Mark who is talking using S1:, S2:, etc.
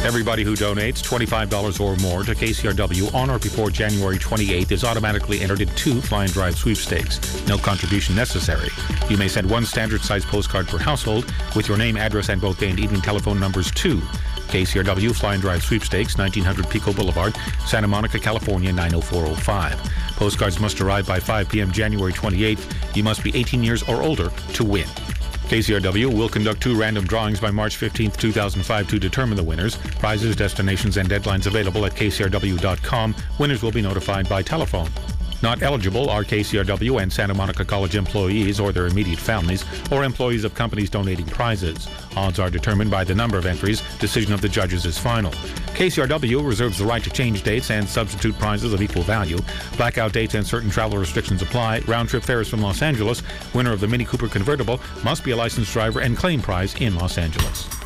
S1: Everybody who donates $25 or more to KCRW on or before January 28th is automatically entered in 2 Fly and Drive sweepstakes. No contribution necessary. You may send 1 standard-sized postcard per household with your name, address, and both day and evening telephone numbers to KCRW Fly and Drive Sweepstakes, 1900 Pico Boulevard, Santa Monica, California, 90405. Postcards must arrive by 5 p.m. January 28th. You must be 18 years or older to win. KCRW will conduct 2 random drawings by March 15, 2005 to determine the winners. Prizes, destinations, and deadlines available at kcrw.com. Winners will be notified by telephone. Not eligible are KCRW and Santa Monica College employees or their immediate families or employees of companies donating prizes. Odds are determined by the number of entries. Decision of the judges is final. KCRW reserves the right to change dates and substitute prizes of equal value. Blackout dates and certain travel restrictions apply. Round-trip fares from Los Angeles. Winner of the Mini Cooper convertible must be a licensed driver and claim prize in Los Angeles.